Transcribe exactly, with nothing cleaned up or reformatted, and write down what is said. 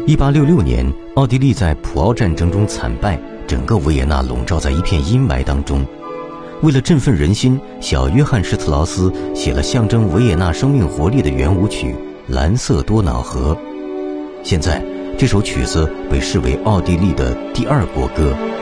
一八六六年，奥地利在普奥战争中惨败，整个维也纳笼罩在一片阴霾当中。为了振奋人心，小约翰施特劳斯写了象征维也纳生命活力的圆舞曲《蓝色多瑙河》。现在，这首曲子被视为奥地利的第二国歌。